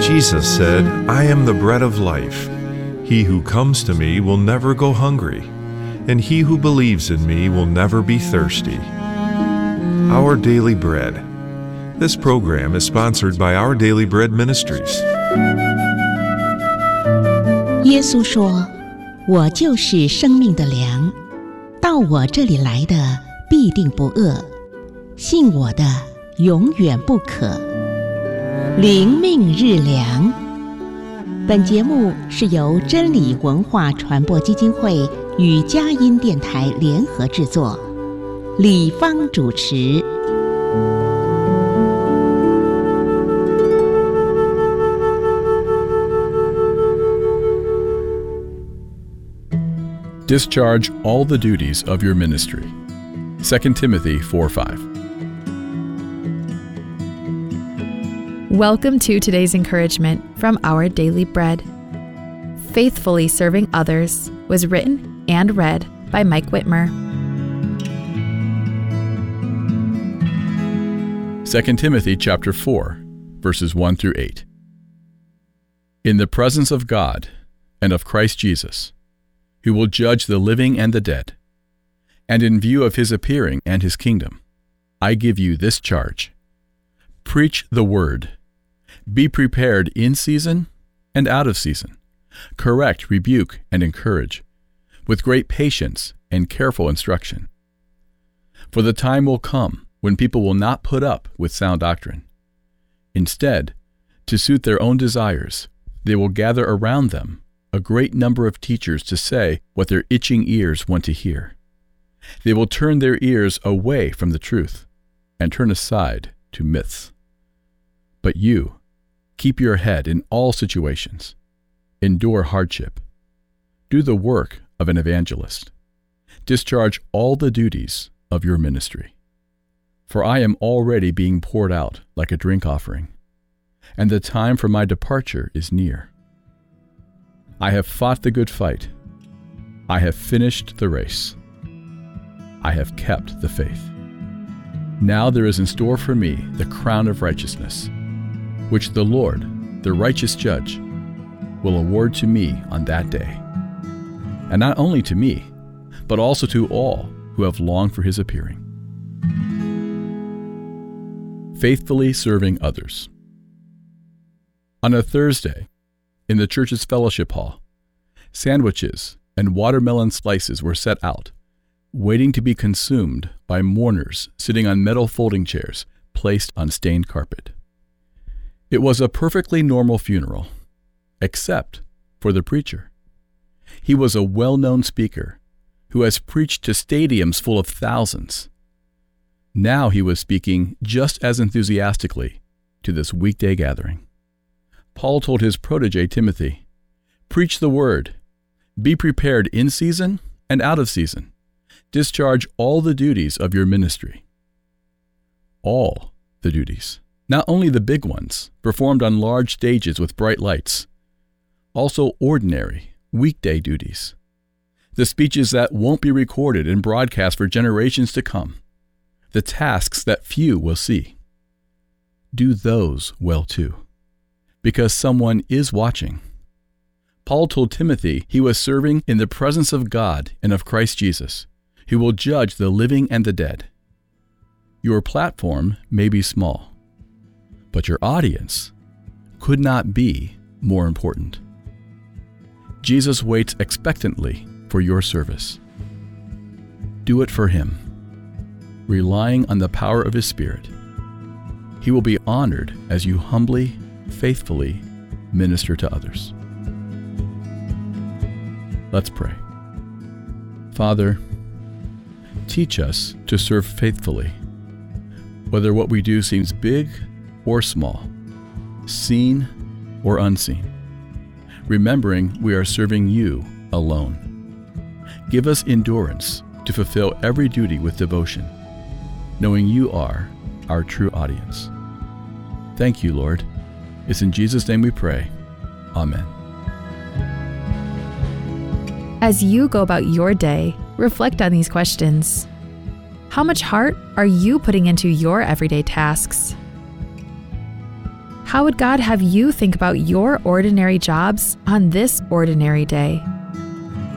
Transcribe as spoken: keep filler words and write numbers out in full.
Jesus said, "I am the bread of life. He who comes to me will never go hungry, and he who believes in me will never be thirsty." Our Daily Bread. This program is sponsored by Our Daily Bread Ministries. 耶稣说：“我就是生命的粮，到我这里来的必定不饿，信我的永远不渴。”灵命日粮。本节目是由真理文化传播基金会与佳音电台联合制作，李芳主持。 Discharge all the duties of your ministry. Second Timothy four five. Welcome to today's encouragement from Our Daily Bread. Faithfully Serving Others was written and read by Mike Whitmer. Second Timothy chapter four, verses one through eight. In the presence of God and of Christ Jesus, who will judge the living and the dead, and in view of his appearing and his kingdom, I give you this charge. Preach the word. Be prepared in season and out of season. Correct, rebuke, and encourage, with great patience and careful instruction. For the time will come when people will not put up with sound doctrine. Instead, to suit their own desires, they will gather around them a great number of teachers to say what their itching ears want to hear. They will turn their ears away from the truth and turn aside to myths. But you, keep your head in all situations. Endure hardship. Do the work of an evangelist. Discharge all the duties of your ministry. For I am already being poured out like a drink offering, and the time for my departure is near. I have fought the good fight. I have finished the race. I have kept the faith. Now there is in store for me the crown of righteousness, which the Lord, the righteous judge, will award to me on that day. And not only to me, but also to all who have longed for his appearing. Faithfully Serving Others. On a Thursday, in the church's fellowship hall, sandwiches and watermelon slices were set out, waiting to be consumed by mourners sitting on metal folding chairs placed on stained carpet. It was a perfectly normal funeral, except for the preacher. He was a well-known speaker who has preached to stadiums full of thousands. Now he was speaking just as enthusiastically to this weekday gathering. Paul told his protege Timothy, "Preach the word. Be prepared in season and out of season. Discharge all the duties of your ministry." All the duties. Not only the big ones, performed on large stages with bright lights. Also ordinary, weekday duties. The speeches that won't be recorded and broadcast for generations to come. The tasks that few will see. Do those well too, because someone is watching. Paul told Timothy he was serving in the presence of God and of Christ Jesus, who will judge the living and the dead. Your platform may be small, but your audience could not be more important. Jesus waits expectantly for your service. Do it for him, relying on the power of his Spirit. He will be honored as you humbly, faithfully minister to others. Let's pray. Father, teach us to serve faithfully, whether what we do seems big or small, seen or unseen, remembering we are serving you alone. Give us endurance to fulfill every duty with devotion, knowing you are our true audience. Thank you, Lord. It's in Jesus' name we pray. Amen. As you go about your day, reflect on these questions. How much heart are you putting into your everyday tasks? How would God have you think about your ordinary jobs on this ordinary day?